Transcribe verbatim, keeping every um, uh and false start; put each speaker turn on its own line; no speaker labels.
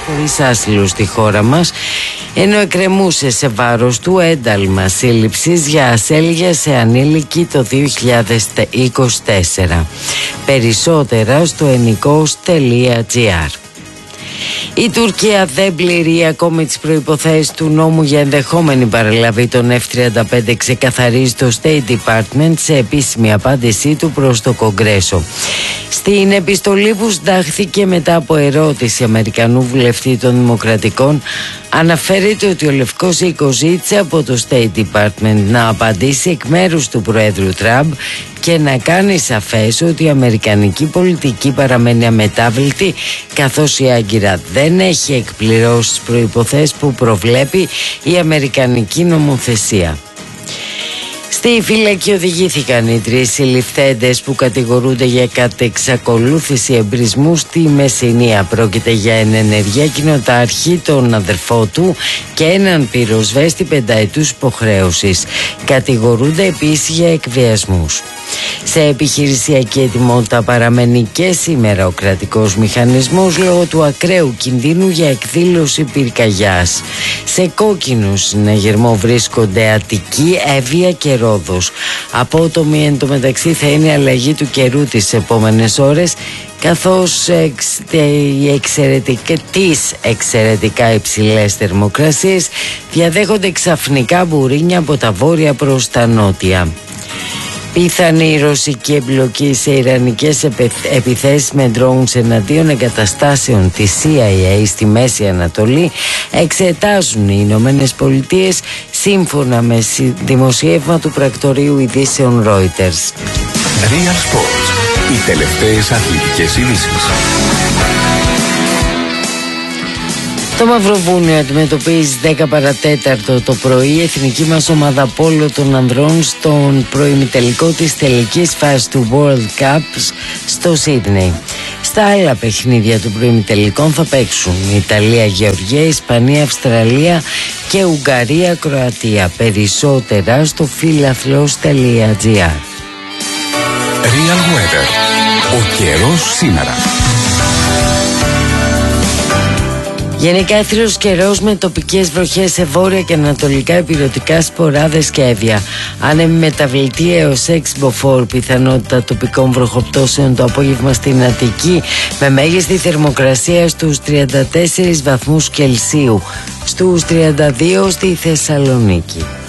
χωρίς άσυλο στη χώρα μας, ενώ εκκρεμούσε σε βάρος του ένταλμα σύλληψης για ασέλγεια σε ανήλικη το δύο χιλιάδες είκοσι τέσσερα. Περισσότερα στο ενικός τελεία τζι άρ. Η Τουρκία δεν πληρεί ακόμη τις προϋποθέσεις του νόμου για ενδεχόμενη παραλαβή των εφ τριάντα πέντε, ξεκαθαρίζει το State Department σε επίσημη απάντησή του προς το Κογκρέσο. Στην επιστολή που συντάχθηκε μετά από ερώτηση Αμερικανού βουλευτή των Δημοκρατικών, αναφέρεται ότι ο Λευκός Οίκος ζήτησε από το State Department να απαντήσει εκ μέρους του Προέδρου Τραμπ και να κάνει σαφές ότι η αμερικανική πολιτική παραμένει αμετάβλητη, καθώς η Άγκυρα δεν έχει εκπληρώσει τις προϋποθέσεις που προβλέπει η αμερικανική νομοθεσία. Στη φυλακή οδηγήθηκαν οι τρεις συλληφθέντες που κατηγορούνται για κατεξακολούθηση εμπρισμού στη Μεσσηνία. Πρόκειται για έναν ενεργεία κοινοτάρχη, τον αδερφό του και έναν πυροσβέστη πενταετούς υποχρέωσης. Κατηγορούνται επίσης για εκβιασμούς. Σε επιχειρησιακή ετοιμότητα παραμένει και σήμερα ο κρατικός μηχανισμός λόγω του ακραίου κινδύνου για εκδήλωση πυρκαγιάς. Σε κόκκινο συναγερμό βρίσκονται Αττική, Εύβοια και Ρόδος. Απότομη εν τω μεταξύ θα είναι η αλλαγή του καιρού τις επόμενες ώρες, καθώς εξ, οι εξαιρετικά, τις εξαιρετικά υψηλές θερμοκρασίες διαδέχονται ξαφνικά μπουρίνια από τα βόρεια προς τα νότια. Πιθανή ρωσική εμπλοκή σε ιρανικές επιθέσεις με drones εναντίον εγκαταστάσεων της σι άι έι στη Μέση Ανατολή εξετάζουν οι Ηνωμένες Πολιτείες, σύμφωνα με δημοσίευμα του πρακτορείου ειδήσεων Reuters.
Real Sports. Οι τελευταίες αθλητικές ειδήσεις.
Το Μαυροβούνιο αντιμετωπίζει δέκα παρατέταρτο το πρωί η εθνική μας ομάδα πόλο των ανδρών στον προημιτελικό της τελικής φάσης του World Cup στο Σίδνεϊ. Στα άλλα παιχνίδια των προημιτελικών θα παίξουν Ιταλία, Γεωργία, Ισπανία, Αυστραλία και Ουγγαρία, Κροατία. Περισσότερα στο φίλαθλος τελεία τζι άρ.
Real Weather. Ο καιρός σήμερα.
Γενικά αίθριος καιρός με τοπικές βροχές σε βόρεια και ανατολικά ηπειρωτικά, σποράδες και έβια. Άνεμη μεταβλητή έως έξι μποφόρ, πιθανότητα τοπικών βροχοπτώσεων το απόγευμα στην Αττική, με μέγιστη θερμοκρασία στους τριάντα τέσσερις βαθμούς Κελσίου, στους τριάντα δύο στη Θεσσαλονίκη.